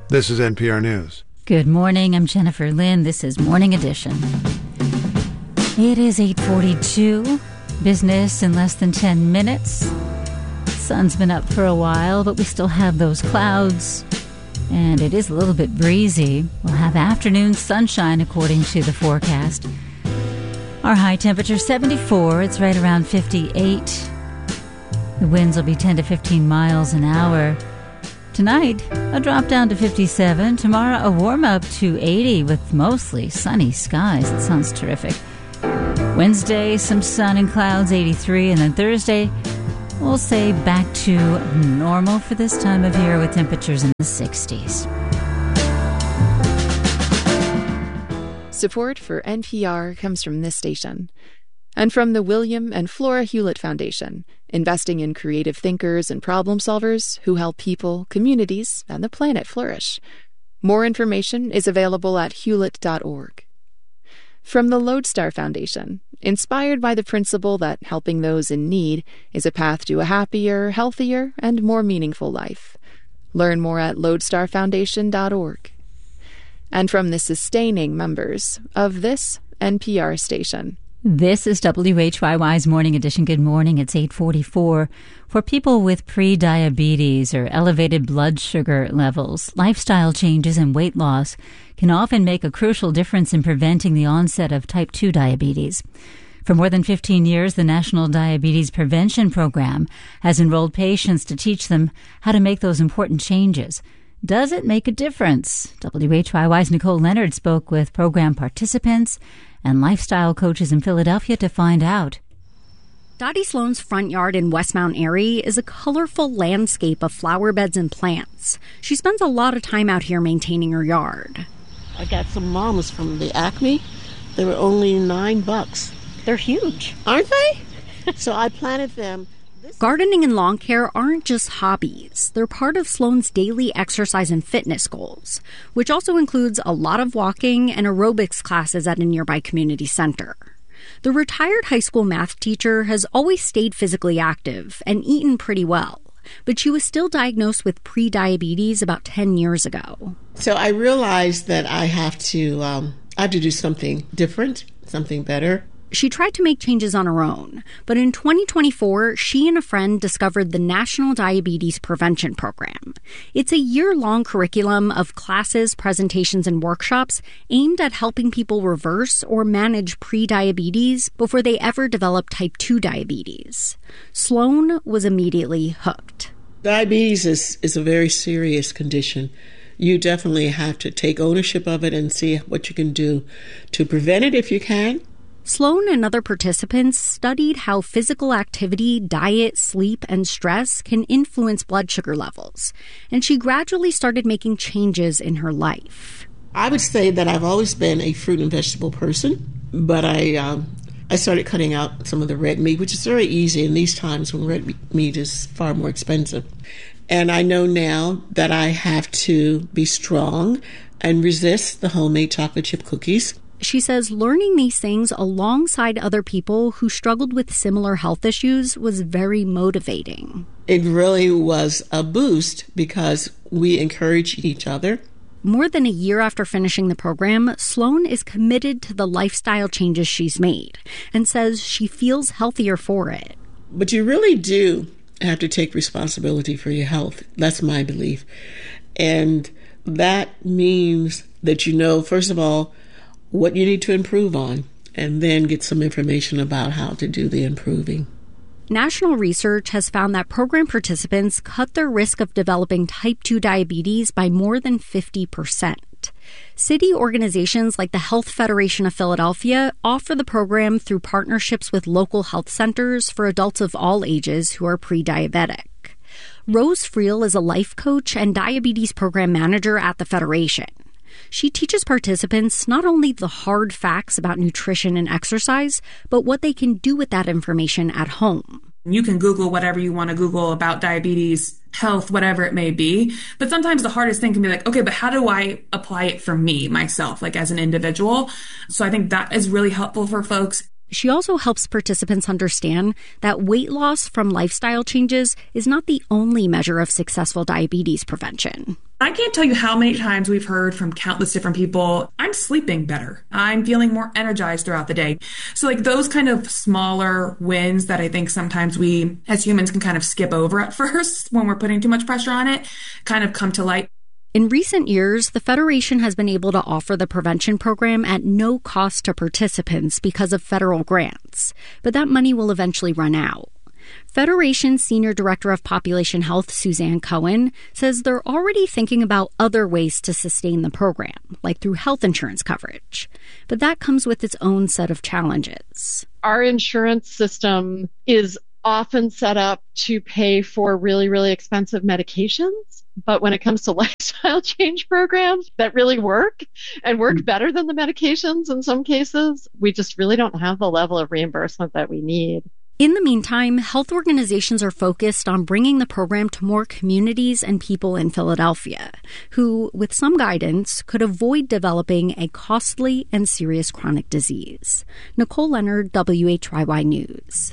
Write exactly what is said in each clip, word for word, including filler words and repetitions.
This is N P R News. Good morning. I'm Jennifer Lynn. This is Morning Edition. It is eight forty-two. Business in less than ten minutes. The sun's been up for a while, but we still have those clouds. And it is a little bit breezy. We'll have afternoon sunshine according to the forecast. Our high temperature seventy-four. It's right around fifty-eight. The winds will be ten to fifteen miles an hour. Tonight, a drop down to fifty-seven. Tomorrow, a warm up to eighty with mostly sunny skies. It sounds terrific. Wednesday, some sun and clouds, eighty-three. And then Thursday, we'll say back to normal for this time of year with temperatures in the sixties. Support for N P R comes from this station and from the William and Flora Hewlett Foundation, investing in creative thinkers and problem solvers who help people, communities, and the planet flourish. More information is available at hewlett dot org. From the Lodestar Foundation, inspired by the principle that helping those in need is a path to a happier, healthier, and more meaningful life. Learn more at lodestar foundation dot org. And from the sustaining members of this N P R station. This is W H Y Y's Morning Edition. Good morning. It's eight forty-four. For people with pre-diabetes or elevated blood sugar levels, lifestyle changes and weight loss can often make a crucial difference in preventing the onset of type two diabetes. For more than fifteen years, the National Diabetes Prevention Program has enrolled patients to teach them how to make those important changes. Does it make a difference? W H Y Y's Nicole Leonard spoke with program participants and lifestyle coaches in Philadelphia to find out. Dottie Sloan's front yard in Westmount Airy is a colorful landscape of flower beds and plants. She spends a lot of time out here maintaining her yard. I got some mums from the Acme. They were only nine bucks. They're huge. Aren't they? So I planted them. Gardening and lawn care aren't just hobbies. They're part of Sloan's daily exercise and fitness goals, which also includes a lot of walking and aerobics classes at a nearby community center. The retired high school math teacher has always stayed physically active and eaten pretty well, but she was still diagnosed with pre-diabetes about ten years ago. So I realized that I have to, um, I have to do something different, something better. She tried to make changes on her own, but in twenty twenty-four, she and a friend discovered the National Diabetes Prevention Program. It's a year-long curriculum of classes, presentations, and workshops aimed at helping people reverse or manage pre-diabetes before they ever develop type two diabetes. Sloan was immediately hooked. Diabetes is, is a very serious condition. You definitely have to take ownership of it and see what you can do to prevent it if you can. Sloan and other participants studied how physical activity, diet, sleep, and stress can influence blood sugar levels, and she gradually started making changes in her life. I would say that I've always been a fruit and vegetable person, but I um, I started cutting out some of the red meat, which is very easy in these times when red meat is far more expensive. And I know now that I have to be strong and resist the homemade chocolate chip cookies. She says learning these things alongside other people who struggled with similar health issues was very motivating. It really was a boost because we encourage each other. More than a year after finishing the program, Sloan is committed to the lifestyle changes she's made and says she feels healthier for it. But you really do have to take responsibility for your health. That's my belief. And that means that you know, first of all, what you need to improve on, and then get some information about how to do the improving. National research has found that program participants cut their risk of developing type two diabetes by more than fifty percent. City organizations like the Health Federation of Philadelphia offer the program through partnerships with local health centers for adults of all ages who are pre-diabetic. Rose Friel is a life coach and diabetes program manager at the Federation. She teaches participants not only the hard facts about nutrition and exercise, but what they can do with that information at home. You can Google whatever you want to Google about diabetes, health, whatever it may be. But sometimes the hardest thing can be like, okay, but how do I apply it for me, myself, like as an individual? So I think that is really helpful for folks. She also helps participants understand that weight loss from lifestyle changes is not the only measure of successful diabetes prevention. I can't tell you how many times we've heard from countless different people, I'm sleeping better. I'm feeling more energized throughout the day. So like those kind of smaller wins that I think sometimes we as humans can kind of skip over at first when we're putting too much pressure on it, kind of come to light. In recent years, the Federation has been able to offer the prevention program at no cost to participants because of federal grants, but that money will eventually run out. Federation Senior Director of Population Health, Suzanne Cohen, says they're already thinking about other ways to sustain the program, like through health insurance coverage. But that comes with its own set of challenges. Our insurance system is often set up to pay for really, really expensive medications. But when it comes to lifestyle change programs that really work and work better than the medications in some cases, we just really don't have the level of reimbursement that we need. In the meantime, health organizations are focused on bringing the program to more communities and people in Philadelphia who, with some guidance, could avoid developing a costly and serious chronic disease. Nicole Leonard, W H Y Y News.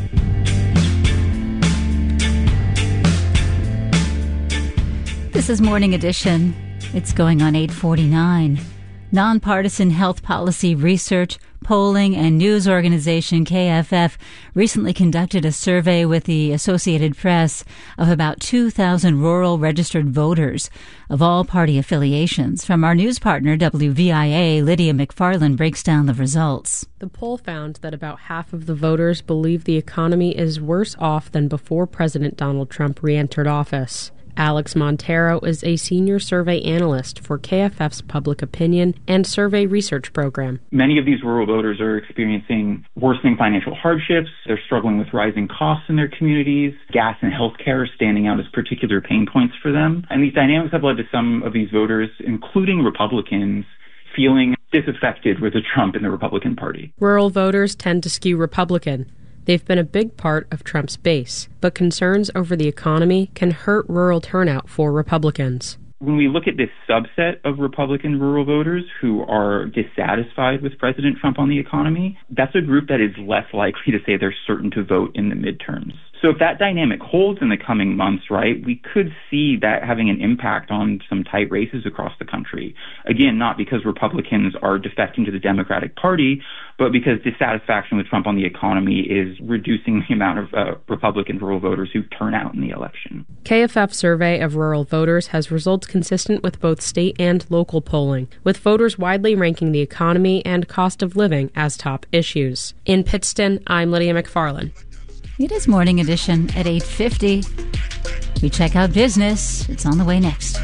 This is Morning Edition. It's going on eight forty-nine. Nonpartisan health policy research, polling, and news organization K F F recently conducted a survey with the Associated Press of about two thousand rural registered voters of all party affiliations. From our news partner, W V I A, Lydia McFarland breaks down the results. The poll found that about half of the voters believe the economy is worse off than before President Donald Trump re-entered office. Alex Montero is a senior survey analyst for K F F's Public Opinion and Survey Research Program. Many of these rural voters are experiencing worsening financial hardships. They're struggling with rising costs in their communities. Gas and healthcare are standing out as particular pain points for them. And these dynamics have led to some of these voters, including Republicans, feeling disaffected with the Trump and the Republican Party. Rural voters tend to skew Republican. They've been a big part of Trump's base, but concerns over the economy can hurt rural turnout for Republicans. When we look at this subset of Republican rural voters who are dissatisfied with President Trump on the economy, that's a group that is less likely to say they're certain to vote in the midterms. So if that dynamic holds in the coming months, right, we could see that having an impact on some tight races across the country. Again, not because Republicans are defecting to the Democratic Party, but because dissatisfaction with Trump on the economy is reducing the amount of uh, Republican rural voters who turn out in the election. K F F's survey of rural voters has results consistent with both state and local polling, with voters widely ranking the economy and cost of living as top issues. In Pittston, I'm Lydia McFarland. It is Morning Edition at eight fifty. We check out business. It's on the way next.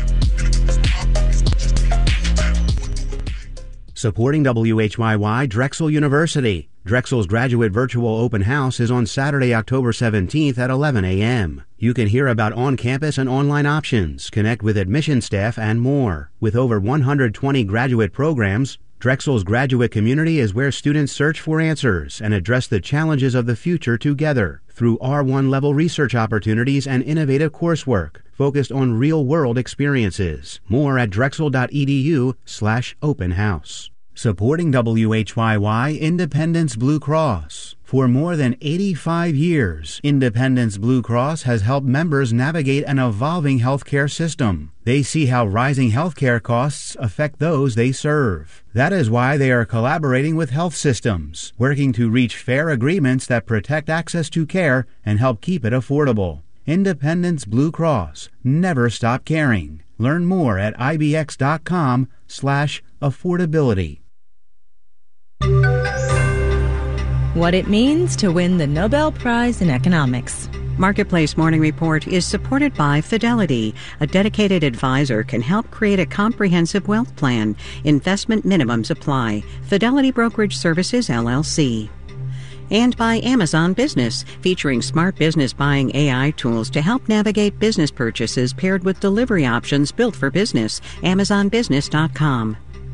Supporting W H Y Y, Drexel University. Drexel's Graduate Virtual Open House is on Saturday, October seventeenth at eleven a.m. You can hear about on-campus and online options, connect with admission staff, and more. With over one hundred twenty graduate programs, Drexel's graduate community is where students search for answers and address the challenges of the future together through R one level research opportunities and innovative coursework focused on real-world experiences. More at drexel.edu slash open house. Supporting W H Y Y, Independence Blue Cross. For more than eighty-five years, Independence Blue Cross has helped members navigate an evolving healthcare system. They see how rising healthcare costs affect those they serve. That is why they are collaborating with health systems, working to reach fair agreements that protect access to care and help keep it affordable. Independence Blue Cross. Never stop caring. Learn more at ibx.com slash affordability. What it means to win the Nobel Prize in Economics. Marketplace Morning Report is supported by Fidelity. A dedicated advisor can help create a comprehensive wealth plan. Investment minimums apply. Fidelity Brokerage Services, L L C. And by Amazon Business, featuring smart business buying A I tools to help navigate business purchases paired with delivery options built for business. amazon business dot com.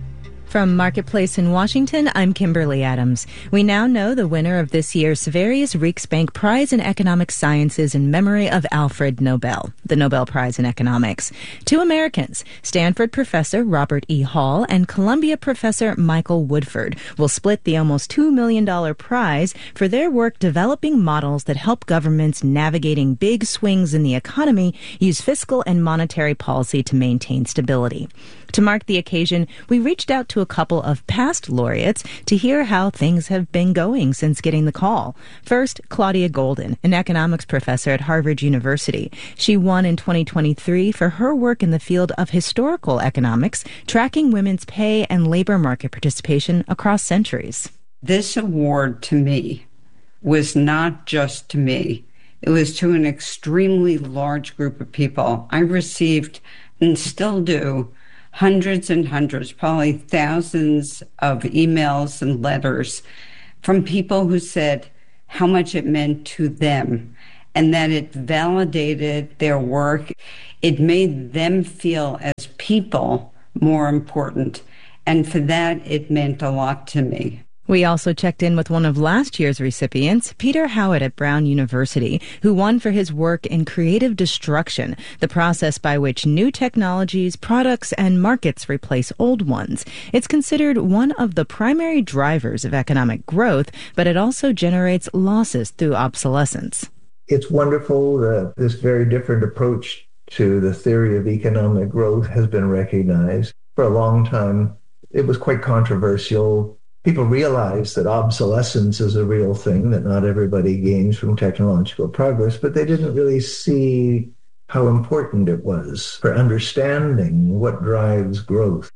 From Marketplace in Washington, I'm Kimberly Adams. We now know the winner of this year's Sveriges Riksbank Prize in Economic Sciences in memory of Alfred Nobel, the Nobel Prize in Economics. Two Americans, Stanford professor Robert E. Hall and Columbia professor Michael Woodford, will split the almost two million dollars prize for their work developing models that help governments navigating big swings in the economy use fiscal and monetary policy to maintain stability. To mark the occasion, we reached out to a couple of past laureates to hear how things have been going since getting the call. First, Claudia Goldin, an economics professor at Harvard University. She won in twenty twenty-three for her work in the field of historical economics, tracking women's pay and labor market participation across centuries. This award to me was not just to me. It was to an extremely large group of people. I received, and still do, hundreds and hundreds, probably thousands of emails and letters from people who said how much it meant to them and that it validated their work. It made them feel as people more important. And for that, it meant a lot to me. We also checked in with one of last year's recipients, Peter Howitt at Brown University, who won for his work in creative destruction, the process by which new technologies, products, and markets replace old ones. It's considered one of the primary drivers of economic growth, but it also generates losses through obsolescence. It's wonderful that this very different approach to the theory of economic growth has been recognized. For a long time, it was quite controversial. People realize that obsolescence is a real thing, that not everybody gains from technological progress, but they didn't really see how important it was for understanding what drives growth.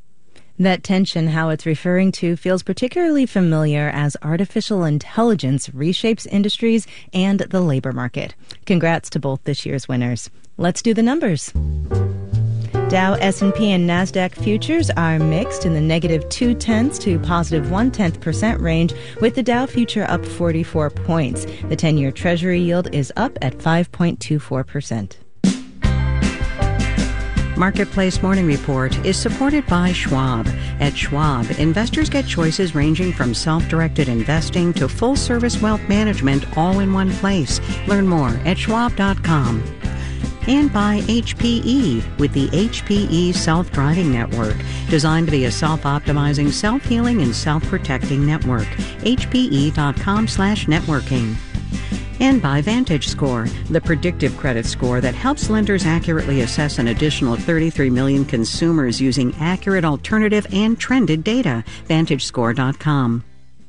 That tension Howitt's referring to feels particularly familiar as artificial intelligence reshapes industries and the labor market. Congrats to both this year's winners. Let's do the numbers. Dow, S and P, and NASDAQ futures are mixed in the negative two-tenths to positive one-tenth percent range, with the Dow future up forty-four points. The ten-year Treasury yield is up at five point two four percent. Marketplace Morning Report is supported by Schwab. At Schwab, investors get choices ranging from self-directed investing to full-service wealth management all in one place. Learn more at schwab dot com. And by H P E with the H P E Self-Driving Network, designed to be a self-optimizing, self-healing, and self-protecting network. H P E dot com slash networking. And by VantageScore, the predictive credit score that helps lenders accurately assess an additional thirty-three million consumers using accurate alternative and trended data. Vantage Score dot com.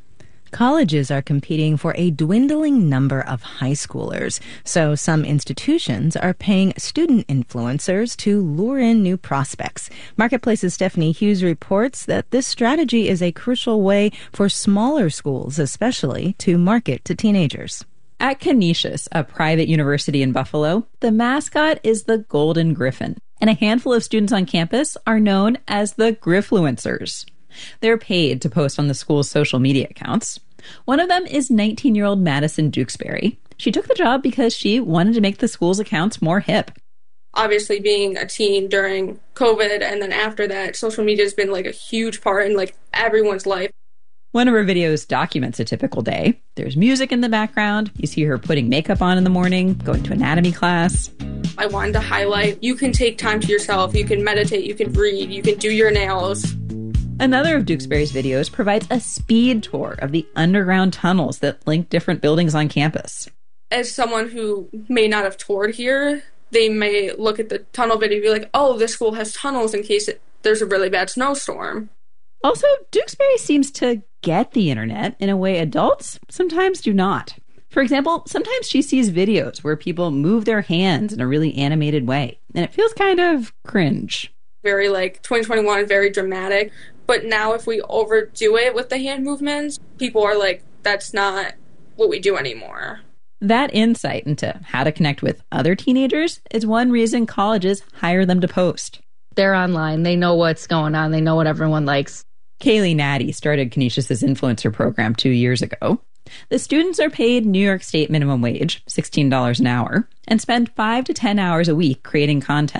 Colleges are competing for a dwindling number of high schoolers, so some institutions are paying student influencers to lure in new prospects. Marketplace's Stephanie Hughes reports that this strategy is a crucial way for smaller schools, especially, to market to teenagers. At Canisius, a private university in Buffalo, the mascot is the Golden Griffin, and a handful of students on campus are known as the Griffluencers. They're paid to post on the school's social media accounts. One of them is nineteen-year-old Madison Dukesbury. She took the job because she wanted to make the school's accounts more hip. Obviously, being a teen during COVID and then after that, social media has been like a huge part in like everyone's life. One of her videos documents a typical day. There's music in the background. You see her putting makeup on in the morning, going to anatomy class. I wanted to highlight, you can take time to yourself, you can meditate, you can read, you can do your nails. Another of Dukesbury's videos provides a speed tour of the underground tunnels that link different buildings on campus. As someone who may not have toured here, they may look at the tunnel video and be like, oh, this school has tunnels in case it, there's a really bad snowstorm. Also, Dukesbury seems to get the internet in a way adults sometimes do not. For example, sometimes she sees videos where people move their hands in a really animated way, and it feels kind of cringe. Very like twenty twenty-one, very dramatic. But now if we overdo it with the hand movements, people are like, that's not what we do anymore. That insight into how to connect with other teenagers is one reason colleges hire them to post. They're online. They know what's going on. They know what everyone likes. Kaylee Natty started Canisius's influencer program two years ago. The students are paid New York State minimum wage, sixteen dollars an hour, and spend five to ten hours a week creating content.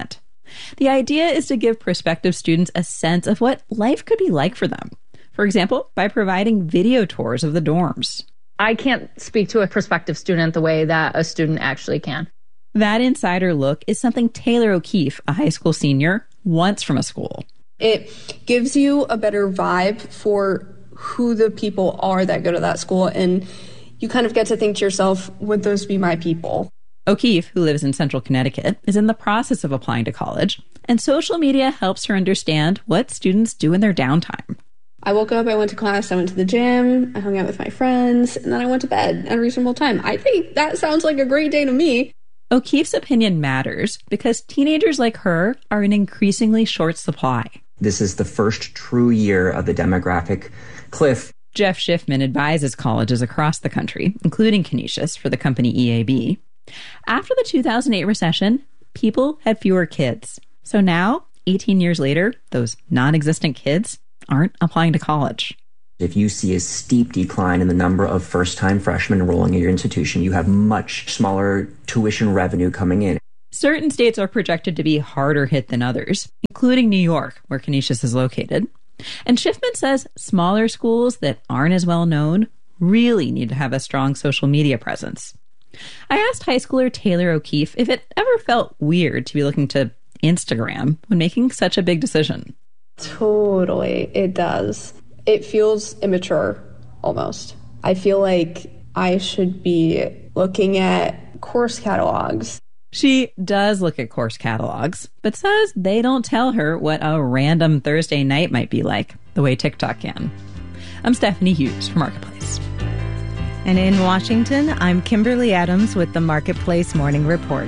The idea is to give prospective students a sense of what life could be like for them. For example, by providing video tours of the dorms. I can't speak to a prospective student the way that a student actually can. That insider look is something Taylor O'Keefe, a high school senior, wants from a school. It gives you a better vibe for who the people are that go to that school, and you kind of get to think to yourself, would those be my people? O'Keefe, who lives in central Connecticut, is in the process of applying to college, and social media helps her understand what students do in their downtime. I woke up, I went to class, I went to the gym, I hung out with my friends, and then I went to bed at a reasonable time. I think that sounds like a great day to me. O'Keefe's opinion matters because teenagers like her are in increasingly short supply. This is the first true year of the demographic cliff. Jeff Schiffman advises colleges across the country, including Canisius, for the company E A B. After the two thousand eight recession, people had fewer kids. So now, eighteen years later, those non-existent kids aren't applying to college. If you see a steep decline in the number of first-time freshmen enrolling in your institution, you have much smaller tuition revenue coming in. Certain states are projected to be harder hit than others, including New York, where Canisius is located. And Schiffman says smaller schools that aren't as well known really need to have a strong social media presence. I asked high schooler Taylor O'Keefe if it ever felt weird to be looking to Instagram when making such a big decision. Totally, it does. It feels immature, almost. I feel like I should be looking at course catalogs. She does look at course catalogs, but says they don't tell her what a random Thursday night might be like, the way TikTok can. I'm Stephanie Hughes for Marketplace. And in Washington, I'm Kimberly Adams with the Marketplace Morning Report.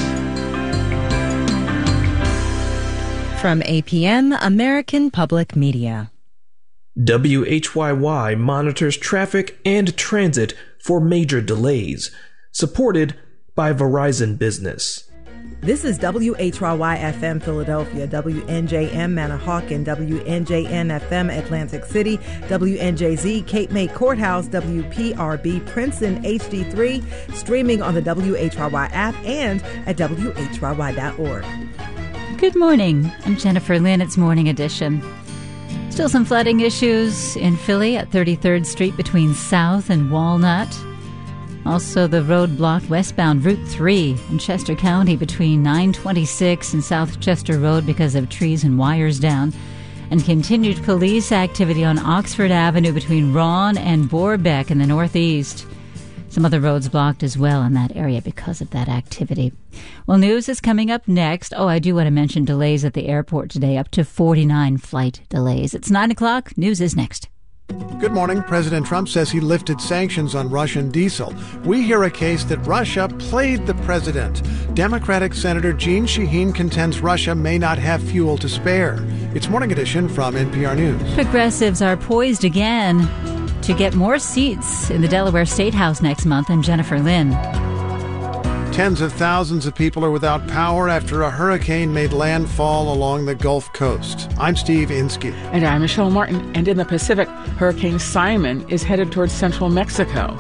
From A P M, American Public Media. W H Y Y monitors traffic and transit for major delays, supported by Verizon Business. This is W H Y Y F M Philadelphia, W N J M Manahawkin, W N J N F M Atlantic City, W N J Z Cape May Courthouse, W P R B Princeton H D three, streaming on the W H Y Y app and at W H Y Y dot org. Good morning. I'm Jennifer Lynn. It's Morning Edition. Still some flooding issues in Philly at thirty-third Street between South and Walnut. Also, the road blocked westbound Route three in Chester County between nine twenty-six and South Chester Road because of trees and wires down. And continued police activity on Oxford Avenue between Rawn and Borbeck in the northeast. Some other roads blocked as well in that area because of that activity. Well, news is coming up next. Oh, I do want to mention delays at the airport today, up to forty-nine flight delays. It's nine o'clock. News is next. Good morning. President Trump says he lifted sanctions on Russian diesel. We hear a case that Russia played the president. Democratic Senator Jeanne Shaheen contends Russia may not have fuel to spare. It's Morning Edition from N P R News. Progressives are poised again to get more seats in the Delaware State House next month. I'm Jennifer Lynn. Tens of thousands of people are without power after a hurricane made landfall along the Gulf Coast. I'm Steve Inskeep. And I'm Michelle Martin. And in the Pacific, Hurricane Simon is headed towards central Mexico.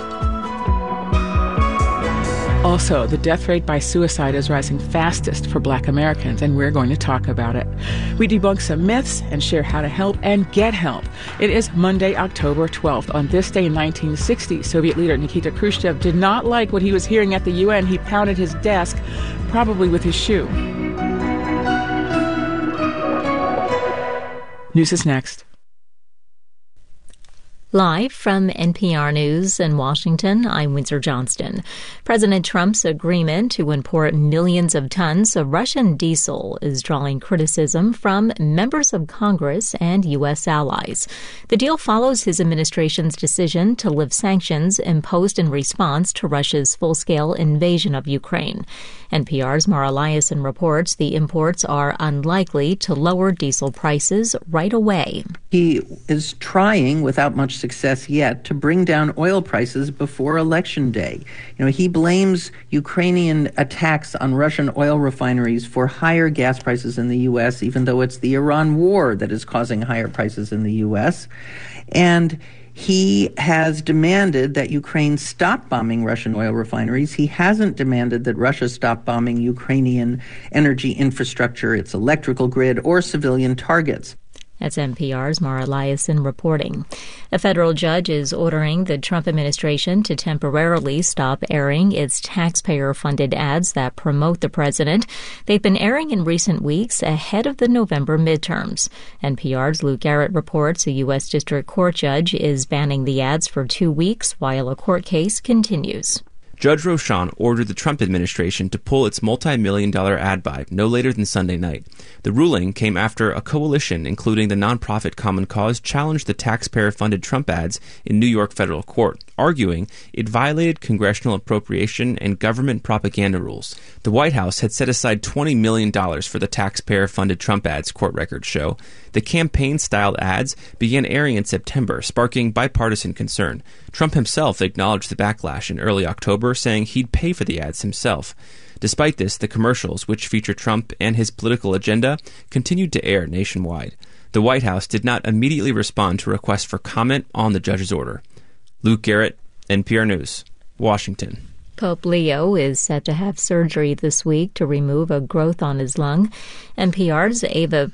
Also, the death rate by suicide is rising fastest for Black Americans, and we're going to talk about it. We debunk some myths and share how to help and get help. It is Monday, October twelfth. On this day in nineteen sixty, Soviet leader Nikita Khrushchev did not like what he was hearing at the U N. He pounded his desk, probably with his shoe. News is next. Live from N P R News in Washington, I'm Windsor Johnston. President Trump's agreement to import millions of tons of Russian diesel is drawing criticism from members of Congress and U S allies. The deal follows his administration's decision to lift sanctions imposed in response to Russia's full-scale invasion of Ukraine. N P R's Mara Liasson reports the imports are unlikely to lower diesel prices right away. He is trying, without much success yet, to bring down oil prices before Election Day. You know, he blames Ukrainian attacks on Russian oil refineries for higher gas prices in the U S, even though it's the Iran war that is causing higher prices in the U S. And He has demanded that Ukraine stop bombing Russian oil refineries. He hasn't demanded that Russia stop bombing Ukrainian energy infrastructure, its electrical grid, or civilian targets. That's N P R's Mara Liasson reporting. A federal judge is ordering the Trump administration to temporarily stop airing its taxpayer-funded ads that promote the president. They've been airing in recent weeks ahead of the November midterms. N P R's Luke Garrett reports a U S District Court judge is banning the ads for two weeks while a court case continues. Judge Rochon ordered the Trump administration to pull its multi-million dollar ad buy no later than Sunday night. The ruling came after a coalition, including the nonprofit Common Cause, challenged the taxpayer-funded Trump ads in New York federal court, arguing it violated congressional appropriation and government propaganda rules. The White House had set aside twenty million dollars for the taxpayer-funded Trump ads, court records show. The campaign-styled ads began airing in September, sparking bipartisan concern. Trump himself acknowledged the backlash in early October, saying he'd pay for the ads himself. Despite this, the commercials, which feature Trump and his political agenda, continued to air nationwide. The White House did not immediately respond to requests for comment on the judge's order. Luke Garrett, N P R News, Washington. Pope Leo is set to have surgery this week to remove a growth on his lung. N P R's Ava